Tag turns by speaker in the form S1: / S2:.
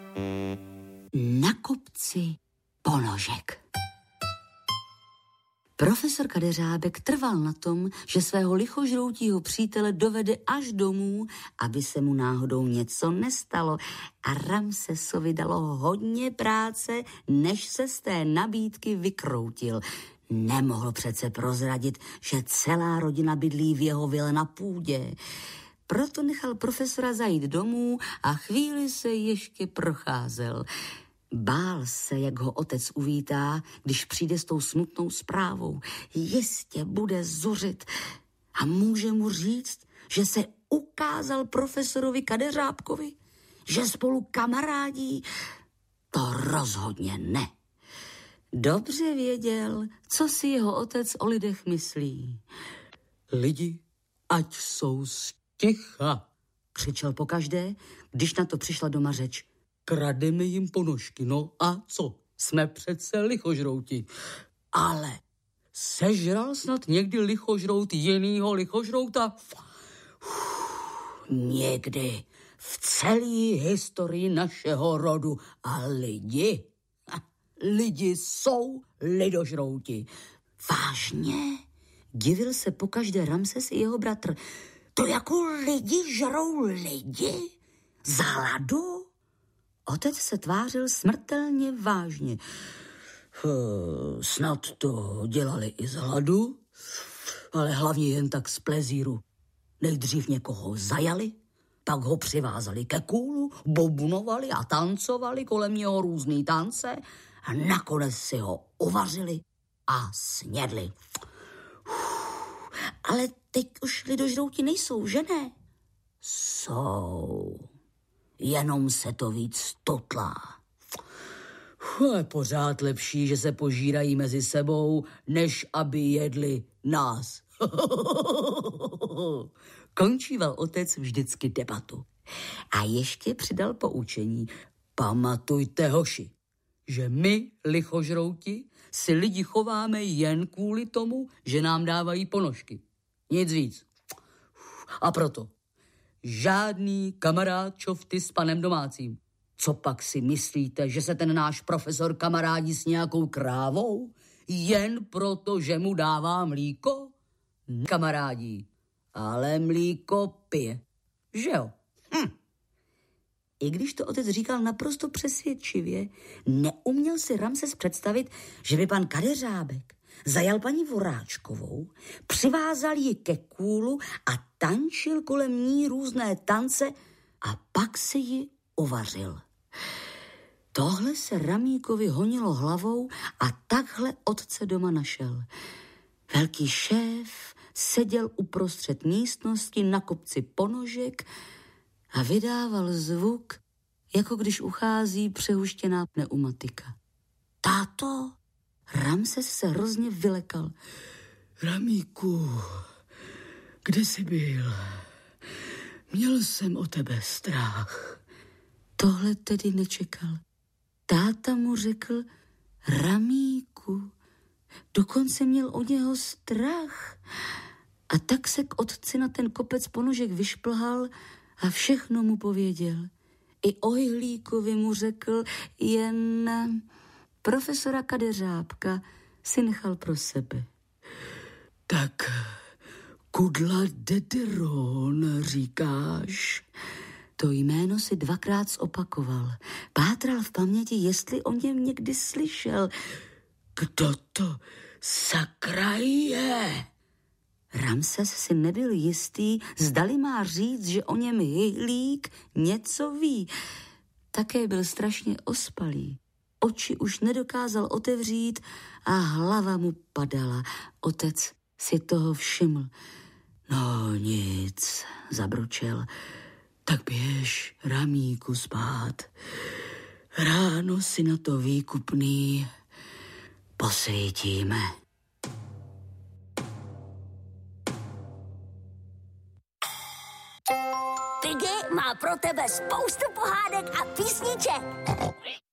S1: Na kopci ponožek. Profesor Kadeřábek trval na tom, že svého lichožroutího přítele dovede až domů, aby se mu náhodou něco nestalo. A Ramsesovi dalo hodně práce, než se z té nabídky vykroutil. Nemohl přece prozradit, že celá rodina bydlí v jeho vile na půdě. Proto nechal profesora zajít domů a chvíli se ještě procházel. Bál se, jak ho otec uvítá, když přijde s tou smutnou zprávou. Jistě bude zuřit a může mu říct, že se ukázal profesorovi Kadeřábkovi, že spolu kamarádí. To rozhodně ne. Dobře věděl, co si jeho otec o lidech myslí.
S2: Lidi, ať jsou sticha,
S1: křičel pokaždé, když na to přišla doma řeč.
S2: Krademe jim ponožky, no a co? Jsme přece lichožrouti. Ale sežral snad někdy lichožrout jinýho lichožrouta?
S1: Někdy v celé historii našeho rodu. A lidi jsou lidožrouti. Vážně? Divil se pokaždé Ramses i jeho bratr. To jako lidi žerou lidi? Za hladu? Otec se tvářil smrtelně vážně.
S2: Snad to dělali i z hladu, ale hlavně jen tak z plezíru.
S1: Nejdřív někoho zajali, pak ho přivázali ke kůlu, bobnovali a tancovali kolem něho různý tance a nakonec si ho uvařili a snědli. Ale teď už lidožrouti nejsou, že ne? Jsou. Jenom se to víc tutlá.
S2: Je pořád lepší, že se požírají mezi sebou, než aby jedli nás.
S1: Končíval otec vždycky debatu. A ještě přidal poučení.
S2: Pamatujte, hoši, že my, lichožrouti, si lidi chováme jen kvůli tomu, že nám dávají ponožky. Nic víc. A proto žádný kamarád čofty s panem domácím. Co pak si myslíte, že se ten náš profesor kamarádí s nějakou krávou? Jen proto, že mu dává mlíko? Kamarádí, ale mlíko pije. Že jo?
S1: I když to otec říkal naprosto přesvědčivě, neuměl si Ramses představit, že by pan Kadeřábek zajal paní Voráčkovou, přivázal ji ke kůlu a tančil kolem ní různé tance a pak se ji uvařil. Tohle se Ramíkovi honilo hlavou a takhle otce doma našel. Velký šéf seděl uprostřed místnosti na kopci ponožek a vydával zvuk, jako když uchází přehuštěná pneumatika. Táto, Ramses se hrozně vylekal.
S2: Ramíku, kde jsi byl? Měl jsem o tebe strach.
S1: Tohle tedy nečekal. Táta mu řekl, Ramíku, dokonce měl od něho strach. A tak se k otci na ten kopec ponožek vyšplhal a všechno mu pověděl. I o Hyhlíkovi mu řekl, jen profesora Kadeřábka si nechal pro sebe.
S2: Tak Kudla Dederon, říkáš?
S1: To jméno si dvakrát zopakoval. Pátral v paměti, jestli o něm někdy slyšel.
S2: Kdo to sakra je?
S1: Ramses si nebyl jistý, zdali má říct, že o něm Hyhlík něco ví. Také byl strašně ospalý. Oči už nedokázal otevřít a hlava mu padala. Otec si toho všiml.
S2: No nic, zabručel. Tak běž, Ramíku, spát. Ráno si na to výkupný posvítíme.
S3: Piggy má pro tebe spoustu pohádek a písniček.